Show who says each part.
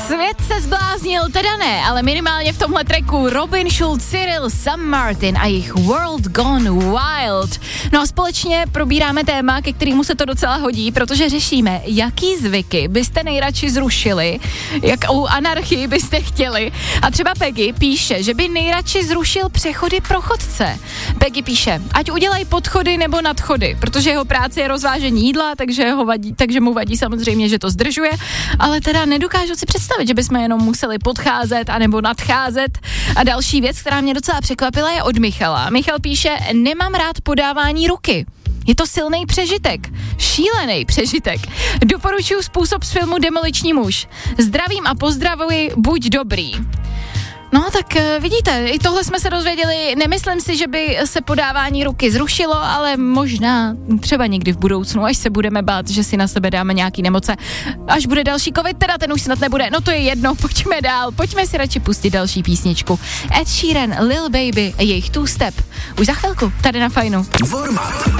Speaker 1: Svět se zbláznil, teda ne, ale minimálně v tomhle tracku Robin Schulz, Cyril, Sam Martin a jejich World Gone Wild. No a společně probíráme téma, ke kterému se to docela hodí, protože řešíme, jaký zvyky byste nejradši zrušili, jakou anarchii byste chtěli. A třeba Peggy píše, že by nejradši zrušil přechody pro chodce. Peggy píše, ať udělají podchody nebo nadchody, protože jeho práce je rozvážení jídla, takže mu vadí samozřejmě, že to zdržuje, ale teda nedokážu si představit, že bychom jenom museli podcházet anebo nadcházet. A další věc, která mě docela překvapila, je od Michala. Michal píše, nemám rád podávání ruky. Je to silný přežitek. Šílený přežitek. Doporučuji způsob z filmu Demoliční muž. Zdravím a pozdravuji, buď dobrý. No tak vidíte, i tohle jsme se dozvěděli, nemyslím si, že by se podávání ruky zrušilo, ale možná třeba někdy v budoucnu, až se budeme bát, že si na sebe dáme nějaký nemoce. Až bude další covid, teda ten už snad nebude, no to je jedno, pojďme dál, pojďme si radši pustit další písničku. Ed Sheeran, Lil Baby a jejich Two Step. Už za chvilku, tady na Fajnu.